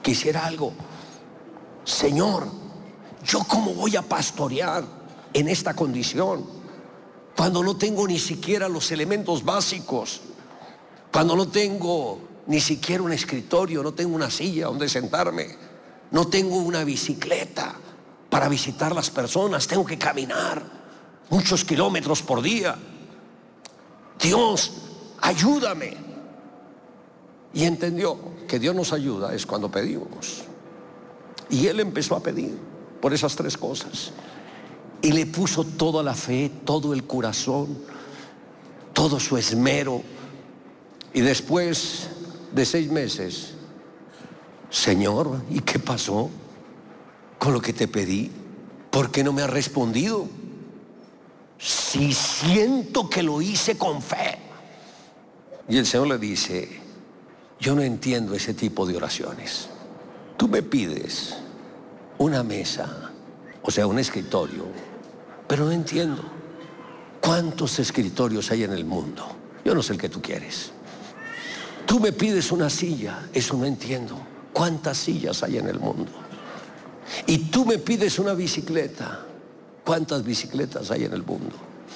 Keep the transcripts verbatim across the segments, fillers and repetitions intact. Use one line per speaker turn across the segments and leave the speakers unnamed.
quisiera algo. Señor, ¿yo cómo voy a pastorear en esta condición? Cuando no tengo ni siquiera los elementos básicos, cuando no tengo ni siquiera un escritorio, no tengo una silla donde sentarme, no tengo una bicicleta para visitar las personas, tengo que caminar muchos kilómetros por día. Dios, ayúdame. Y entendió que Dios nos ayuda es cuando pedimos. Y él empezó a pedir por esas tres cosas. Y le puso toda la fe, todo el corazón, todo su esmero. Y después de seis meses, Señor, ¿y qué pasó con lo que te pedí? ¿Por qué no me has respondido? Si siento que lo hice con fe. Y el Señor le dice, yo no entiendo ese tipo de oraciones. Tú me pides una mesa, o sea, un escritorio, pero no entiendo cuántos escritorios hay en el mundo. Yo no sé el que tú quieres. Tú me pides una silla, eso no entiendo. ¿Cuántas sillas hay en el mundo? Y tú me pides una bicicleta, ¿cuántas bicicletas hay en el mundo?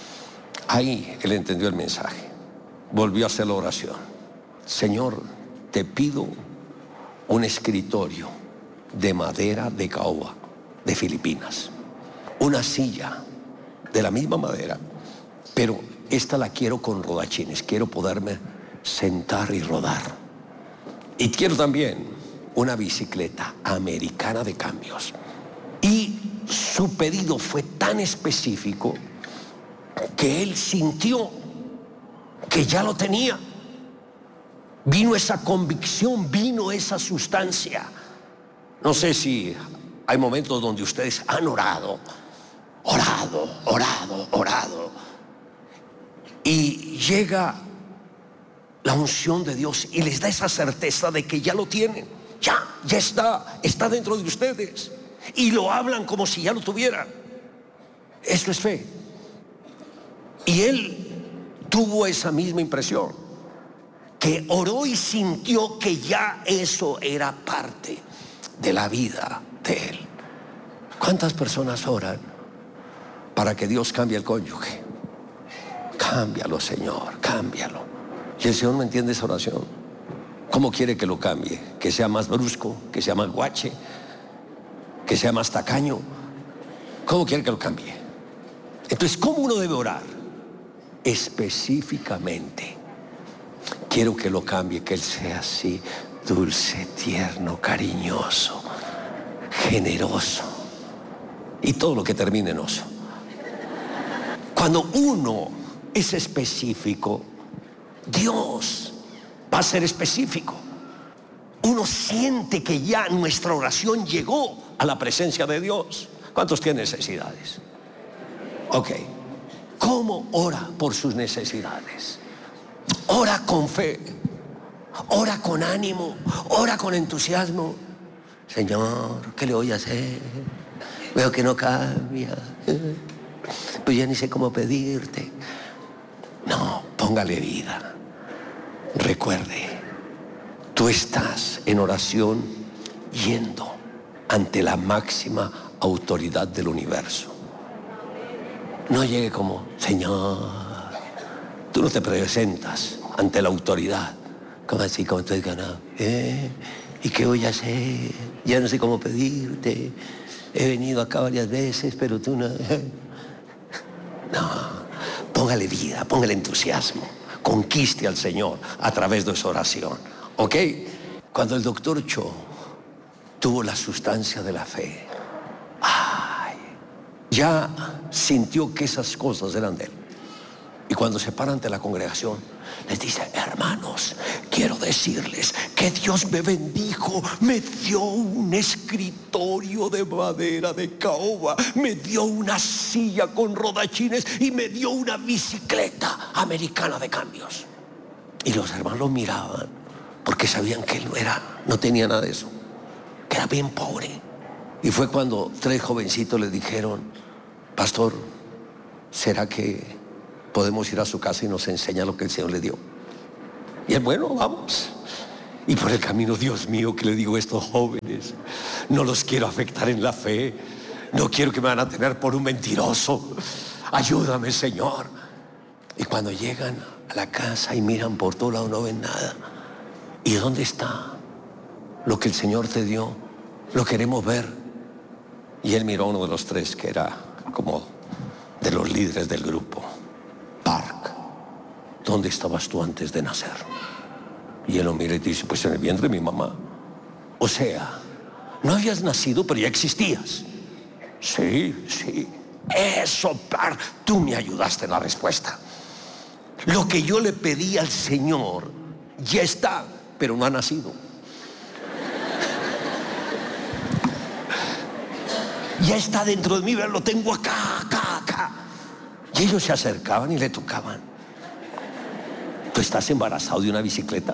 Ahí él entendió el mensaje. Volvió a hacer la oración. Señor, te pido un escritorio de madera de caoba de Filipinas, una silla de la misma madera, pero esta la quiero con rodachines, quiero poderme sentar y rodar. Y quiero también una bicicleta americana de cambios. Y su pedido fue tan específico que él sintió que ya lo tenía. Vino esa convicción, vino esa sustancia. No sé si hay momentos donde ustedes han orado, orado, orado, orado, y llega la unción de Dios y les da esa certeza de que ya lo tienen, ya, ya está, está dentro de ustedes, y lo hablan como si ya lo tuvieran. Esto es fe. Y él tuvo esa misma impresión, que oró y sintió que ya eso era parte de la vida de él. ¿Cuántas personas oran para que Dios cambie el cónyuge? Cámbialo, Señor, cámbialo. Y el Señor no entiende esa oración. ¿Cómo quiere que lo cambie? ¿Que sea más brusco? ¿Que sea más guache? ¿Que sea más tacaño? ¿Cómo quiere que lo cambie? Entonces, ¿cómo uno debe orar? Específicamente. Quiero que lo cambie, que Él sea así, dulce, tierno, cariñoso, generoso, y todo lo que termine en oso. Cuando uno es específico, Dios va a ser específico. Uno siente que ya nuestra oración llegó a la presencia de Dios. ¿Cuántos tienen necesidades? Ok. ¿Cómo ora por sus necesidades? Ora con fe, ora con ánimo, ora con entusiasmo. Señor, ¿qué le voy a hacer? Veo que no cambia, pues ya ni sé cómo pedirte. No, póngale vida. Recuerde, tú estás en oración yendo ante la máxima autoridad del universo. No llegue como, Señor. Tú no te presentas ante la autoridad como así, como estoy ganado. ¿Eh? ¿Y qué voy a hacer? Ya no sé cómo pedirte. He venido acá varias veces, pero tú no. No, póngale vida, póngale entusiasmo. Conquiste al Señor a través de esa oración. ¿Ok? Cuando el doctor Cho tuvo la sustancia de la fe, ay, ya sintió que esas cosas eran de él. Y cuando se para ante la congregación, les dice, hermanos, quiero decirles que Dios me bendijo, me dio un escritorio de madera de caoba, me dio una silla con rodachines y me dio una bicicleta americana de cambios. Y los hermanos lo miraban porque sabían que él no era, no tenía nada de eso, que era bien pobre. Y fue cuando tres jovencitos le dijeron, pastor, ¿será que podemos ir a su casa y nos enseña lo que el Señor le dio? Y él, bueno, vamos. Y por el camino, Dios mío, que le digo a estos jóvenes, no los quiero afectar en la fe, no quiero que me van a tener por un mentiroso, ayúdame, Señor. Y cuando llegan a la casa y miran por todo lado, no ven nada. ¿Y dónde está lo que el Señor te dio? Lo queremos ver. Y él miró a uno de los tres, que era como de los líderes del grupo. Park, ¿dónde estabas tú antes de nacer? Y él lo mira y dice, pues en el vientre de mi mamá. O sea, no habías nacido, pero ya existías. Sí, sí. Eso, Park, tú me ayudaste en la respuesta. Lo que yo le pedí al Señor ya está, pero no ha nacido. Ya está dentro de mí, lo tengo acá, acá, acá. Y ellos se acercaban y le tocaban. ¿Tú estás embarazado de una bicicleta?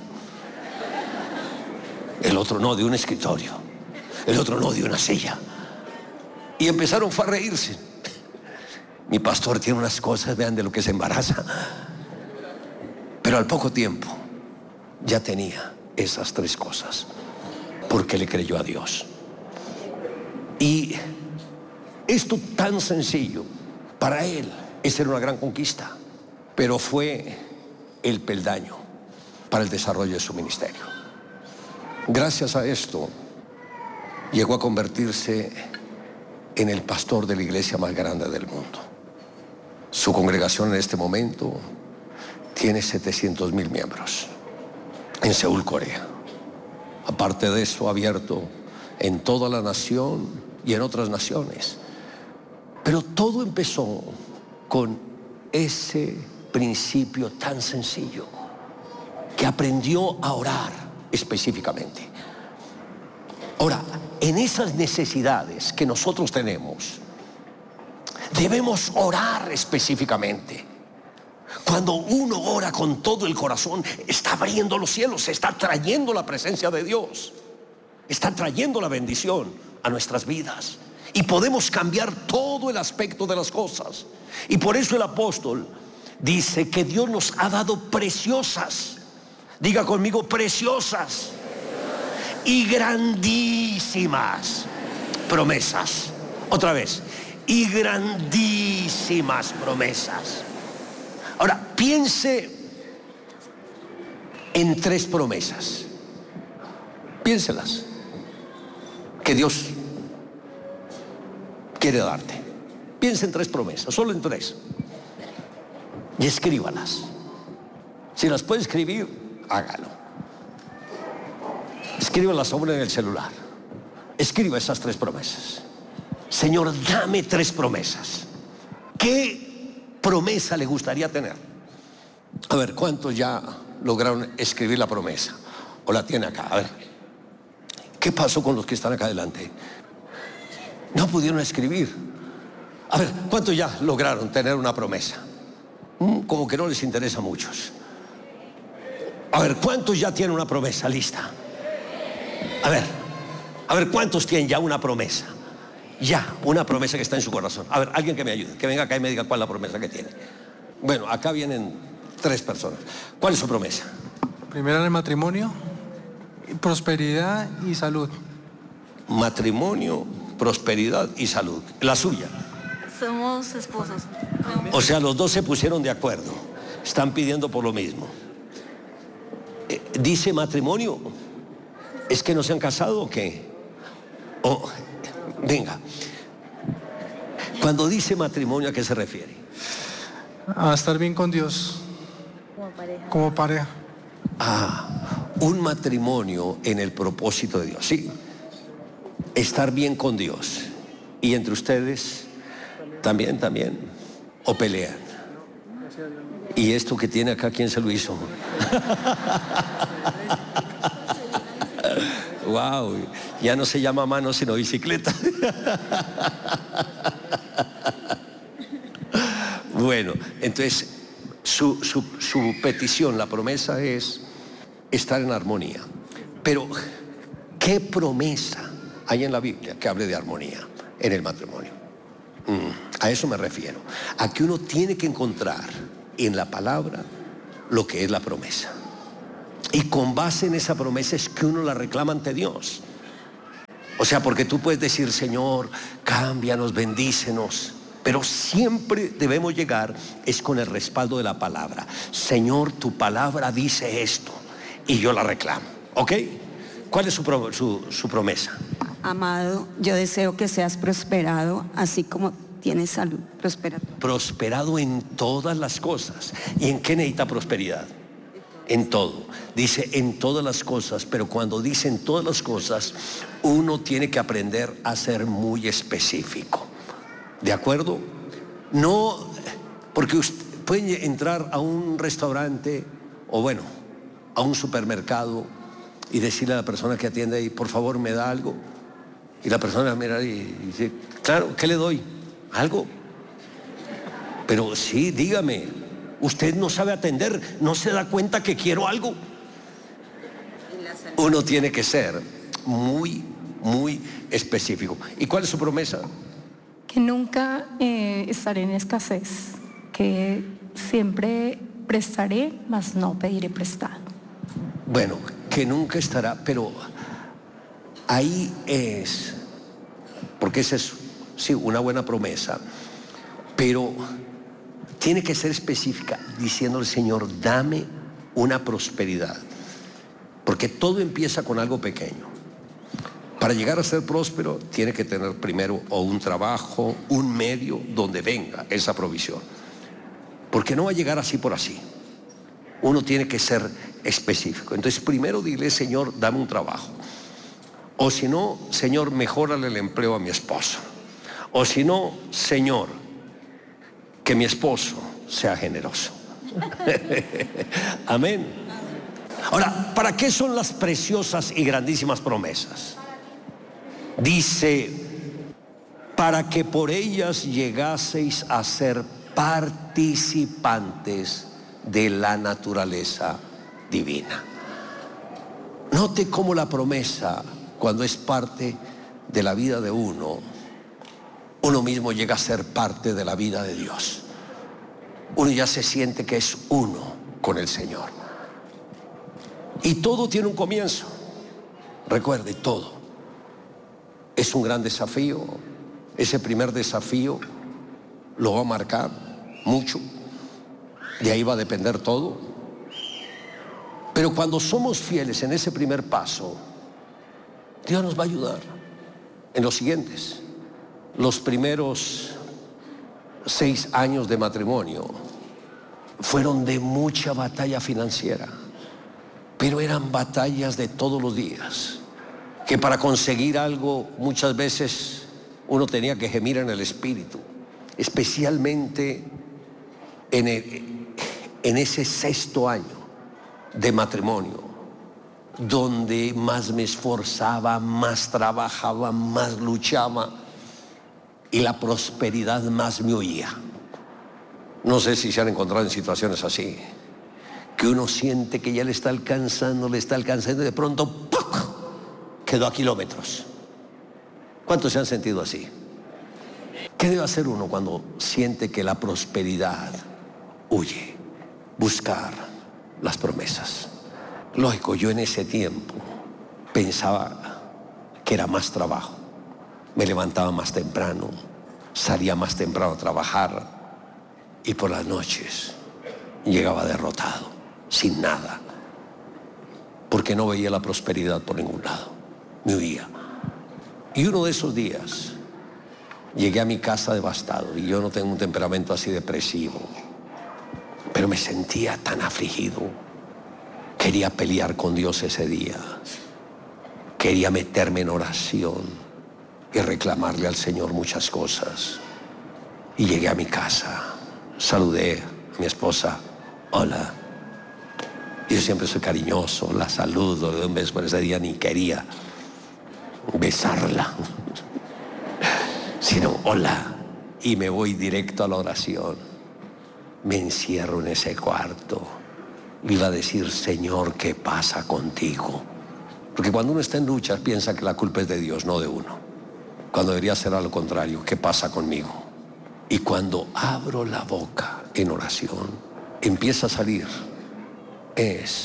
El otro no, de un escritorio. El otro no, de una silla. Y empezaron fue a reírse. Mi pastor tiene unas cosas, vean de lo que se embaraza. Pero al poco tiempo ya tenía esas tres cosas, porque le creyó a Dios. Y esto tan sencillo, para él, esa era una gran conquista, pero fue el peldaño para el desarrollo de su ministerio. Gracias a esto, llegó a convertirse en el pastor de la iglesia más grande del mundo. Su congregación en este momento tiene setecientos mil miembros en Seúl, Corea. Aparte de eso, abierto en toda la nación y en otras naciones. Pero todo empezó con ese principio tan sencillo, que aprendió a orar específicamente. Ahora, en esas necesidades que nosotros tenemos, debemos orar específicamente. Cuando uno ora con todo el corazón, está abriendo los cielos, está trayendo la presencia de Dios, está trayendo la bendición a nuestras vidas. Y podemos cambiar todo el aspecto de las cosas. Y por eso el apóstol dice que Dios nos ha dado preciosas, diga conmigo, preciosas y grandísimas promesas. Otra vez, y grandísimas promesas. Ahora, piense en tres promesas. Piénselas, que Dios quiere darte. Piensa en tres promesas, solo en tres, y escríbalas. Si las puede escribir, hágalo. Escríbalas ahora en el celular. Escriba esas tres promesas. Señor, dame tres promesas. ¿Qué promesa le gustaría tener? A ver, ¿cuántos ya lograron escribir la promesa? ¿O la tiene acá? A ver, ¿qué pasó con los que están acá adelante? No pudieron escribir. A ver, ¿cuántos ya lograron tener una promesa? Mm, como que no les interesa a muchos. A ver, ¿cuántos ya tienen una promesa lista? A ver, a ver, ¿cuántos tienen ya una promesa? Ya, una promesa que está en su corazón. A ver, alguien que me ayude, que venga acá y me diga cuál es la promesa que tiene. Bueno, acá vienen tres personas. ¿Cuál es su promesa?
Primera, el matrimonio, prosperidad y salud.
Matrimonio, prosperidad y salud. La suya.
Somos esposos.
O sea, los dos se pusieron de acuerdo. Están pidiendo por lo mismo. Eh, dice matrimonio. ¿Es que no se han casado o qué? O, venga. Cuando dice matrimonio, ¿a qué se refiere?
A estar bien con Dios.
Como pareja.
Como pareja.
Ah, un matrimonio en el propósito de Dios. Sí. Estar bien con Dios. Y entre ustedes también, también. O pelean. ¿Y esto que tiene acá, quién se lo hizo? Wow, ya no se llama mano sino bicicleta. Bueno, entonces su, su, su petición, la promesa es estar en armonía. Pero ¿qué promesa hay en la Biblia que hable de armonía en el matrimonio? Mm, a eso me refiero. A que uno tiene que encontrar en la palabra lo que es la promesa. Y con base en esa promesa es que uno la reclama ante Dios. O sea, porque tú puedes decir, Señor, cámbianos, bendícenos, pero siempre debemos llegar es con el respaldo de la palabra. Señor, tu palabra dice esto y yo la reclamo. ¿Ok? ¿Cuál es su, pro- su, su promesa?
Amado, yo deseo que seas prosperado, así como tienes salud, prospera.
Prosperado en todas las cosas. ¿Y en qué necesita prosperidad? En todo. Dice en todas las cosas, pero cuando dice en todas las cosas, uno tiene que aprender a ser muy específico. ¿De acuerdo? No, porque usted puede entrar a un restaurante o bueno, a un supermercado y decirle a la persona que atiende ahí, por favor, me da algo. Y la persona mira y dice, claro, ¿qué le doy? ¿Algo? Pero sí, dígame, usted no sabe atender, no se da cuenta que quiero algo. Uno tiene que ser muy, muy específico. ¿Y cuál es su promesa?
Que nunca eh, estaré en escasez, que siempre prestaré, mas no pediré prestado.
Bueno, que nunca estará, pero ahí es, porque esa es, sí, una buena promesa, pero tiene que ser específica, diciéndole, Señor, dame una prosperidad, porque todo empieza con algo pequeño. Para llegar a ser próspero, tiene que tener primero o un trabajo, un medio donde venga esa provisión, porque no va a llegar así por así. Uno tiene que ser específico. Entonces primero dile, Señor, dame un trabajo. O si no, Señor, mejórale el empleo a mi esposo. O si no, Señor, que mi esposo sea generoso. Amén. Ahora, ¿para qué son las preciosas y grandísimas promesas? Dice, para que por ellas llegaseis a ser participantes de la naturaleza divina. Note cómo la promesa, cuando es parte de la vida de uno, uno mismo llega a ser parte de la vida de Dios. Uno ya se siente que es uno con el Señor. Y todo tiene un comienzo. Recuerde, todo. Es un gran desafío. Ese primer desafío lo va a marcar mucho. De ahí va a depender todo. Pero cuando somos fieles en ese primer paso, Dios nos va a ayudar en los siguientes. Los primeros seis años de matrimonio fueron de mucha batalla financiera, pero eran batallas de todos los días, que para conseguir algo muchas veces uno tenía que gemir en el espíritu, especialmente en, el, en ese sexto año de matrimonio, donde más me esforzaba, más trabajaba, más luchaba y la prosperidad más me oía. No sé si se han encontrado en situaciones así, que uno siente que ya le está alcanzando, le está alcanzando y de pronto ¡puc!, quedó a kilómetros. ¿Cuántos se han sentido así? ¿Qué debe hacer uno cuando siente que la prosperidad huye? Buscar las promesas. Lógico, yo en ese tiempo pensaba que era más trabajo. Me levantaba más temprano, salía más temprano a trabajar y por las noches llegaba derrotado, sin nada, porque no veía la prosperidad por ningún lado, me huía. Y uno de esos días llegué a mi casa devastado, y yo no tengo un temperamento así depresivo, pero me sentía tan afligido. Quería pelear con Dios ese día, quería meterme en oración y reclamarle al Señor muchas cosas. Y llegué a mi casa, saludé a mi esposa, hola. Yo siempre soy cariñoso, la saludo, le doy un beso, pero ese día ni quería besarla, sino hola, y me voy directo a la oración. Me encierro en ese cuarto, le iba a decir, Señor, ¿qué pasa contigo? Porque cuando uno está en lucha piensa que la culpa es de Dios, no de uno, cuando debería ser a lo contrario. ¿Qué pasa conmigo? Y cuando abro la boca en oración, empieza a salir es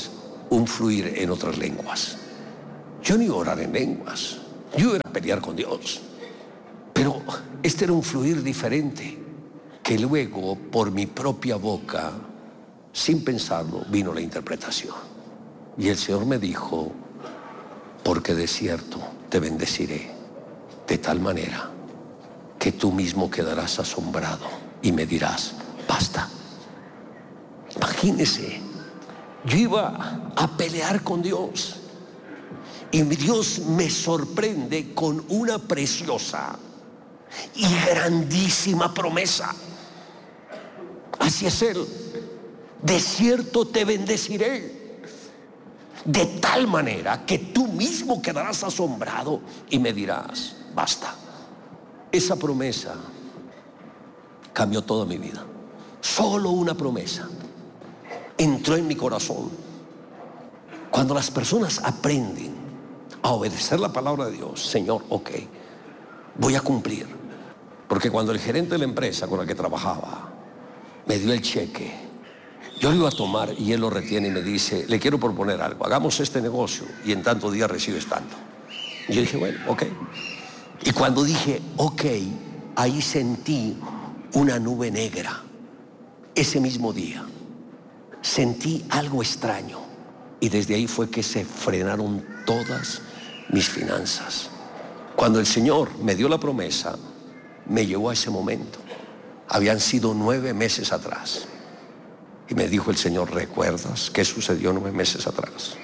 un fluir en otras lenguas. Yo no iba a orar en lenguas, yo iba a pelear con Dios. Pero este era un fluir diferente, que luego por mi propia boca, sin pensarlo, vino la interpretación. Y el Señor me dijo: porque de cierto te bendeciré de tal manera que tú mismo quedarás asombrado y me dirás: basta. Imagínese, yo iba a pelear con Dios y Dios me sorprende con una preciosa y grandísima promesa. Así es Él: de cierto te bendeciré de tal manera que tú mismo quedarás asombrado y me dirás: basta. Esa promesa cambió toda mi vida. Solo una promesa entró en mi corazón. Cuando las personas aprenden a obedecer la palabra de Dios: Señor, ok, voy a cumplir. Porque cuando el gerente de la empresa con la que trabajaba me dio el cheque, yo lo iba a tomar y él lo retiene y me dice: le quiero proponer algo, hagamos este negocio y en tanto días recibes tanto. Y yo dije: bueno, ok. Y cuando dije ok, ahí sentí una nube negra. Ese mismo día sentí algo extraño y desde ahí fue que se frenaron todas mis finanzas. Cuando el Señor me dio la promesa, me llevó a ese momento. Habían sido nueve meses atrás y me dijo el Señor: ¿recuerdas qué sucedió nueve meses atrás?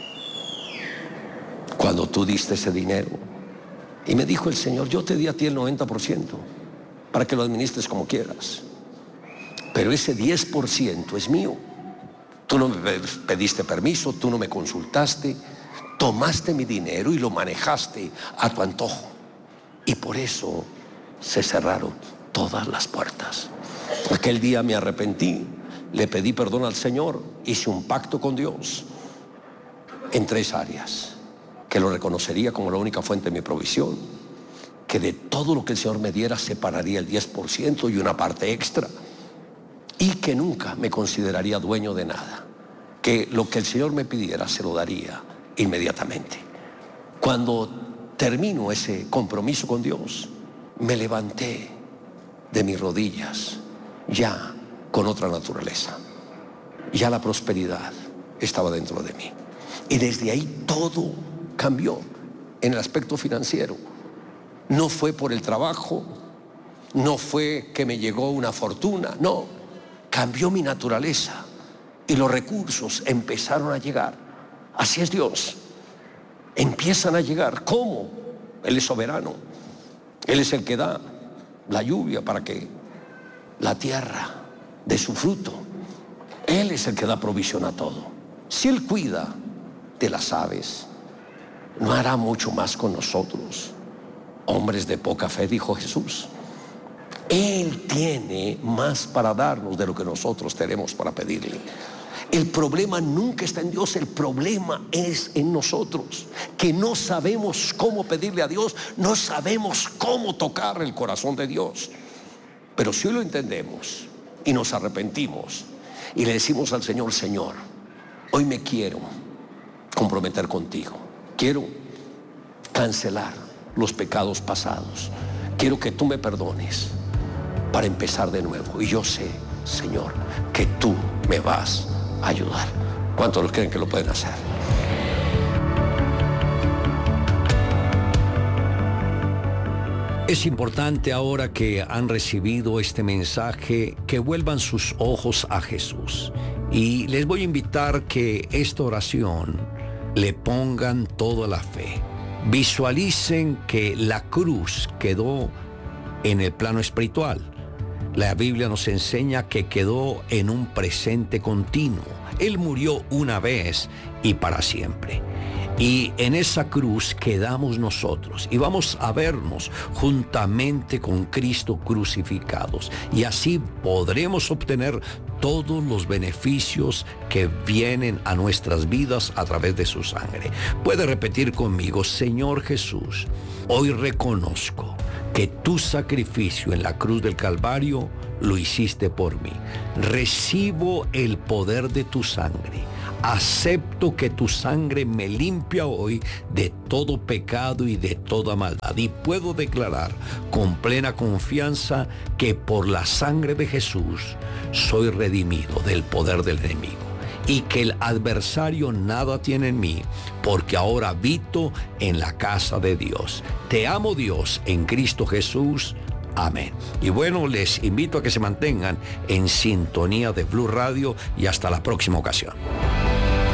Cuando tú diste ese dinero. Y me dijo el Señor: yo te di a ti el noventa por ciento para que lo administres como quieras, pero ese diez por ciento es mío. Tú no me pediste permiso, tú no me consultaste, tomaste mi dinero y lo manejaste a tu antojo. Y por eso se cerraron todas las puertas. Aquel día me arrepentí, le pedí perdón al Señor, hice un pacto con Dios en tres áreas: que lo reconocería como la única fuente de mi provisión, que de todo lo que el Señor me diera separaría el diez por ciento y una parte extra, y que nunca me consideraría dueño de nada, que lo que el Señor me pidiera se lo daría inmediatamente. Cuando termino ese compromiso con Dios, me levanté de mis rodillas ya con otra naturaleza. Ya la prosperidad estaba dentro de mí y desde ahí todo cambió en el aspecto financiero. No fue por el trabajo, no fue que me llegó una fortuna, no, cambió mi naturaleza y los recursos empezaron a llegar. Así es Dios, empiezan a llegar. ¿Cómo? Él es soberano, Él es el que da la lluvia para que la tierra dé su fruto. Él es el que da provisión a todo. Si Él cuida de las aves, ¿no hará mucho más con nosotros, hombres de poca fe?, dijo Jesús. Él tiene más para darnos de lo que nosotros tenemos para pedirle. El problema nunca está en Dios, el problema es en nosotros, que no sabemos cómo pedirle a Dios, no sabemos cómo tocar el corazón de Dios. Pero si hoy lo entendemos y nos arrepentimos y le decimos al Señor: Señor, hoy me quiero comprometer contigo, quiero cancelar los pecados pasados, quiero que tú me perdones para empezar de nuevo, y yo sé, Señor, que tú me vas a ayudar. ¿Cuántos creen que lo pueden hacer? Es importante, ahora que han recibido este mensaje, que vuelvan sus ojos a Jesús, y les voy a invitar que esta oración le pongan toda la fe. Visualicen que la cruz quedó en el plano espiritual. La Biblia nos enseña que quedó en un presente continuo. Él murió una vez y para siempre. Y en esa cruz quedamos nosotros y vamos a vernos juntamente con Cristo crucificados. Y así podremos obtener todos los beneficios que vienen a nuestras vidas a través de su sangre. Puede repetir conmigo: Señor Jesús, hoy reconozco que tu sacrificio en la cruz del Calvario lo hiciste por mí. Recibo el poder de tu sangre. Acepto que tu sangre me limpia hoy de todo pecado y de toda maldad. Y puedo declarar con plena confianza que por la sangre de Jesús soy redimido del poder del enemigo. Y que el adversario nada tiene en mí, porque ahora habito en la casa de Dios. Te amo, Dios, en Cristo Jesús. Amén. Y bueno, les invito a que se mantengan en sintonía de Blue Radio y hasta la próxima ocasión.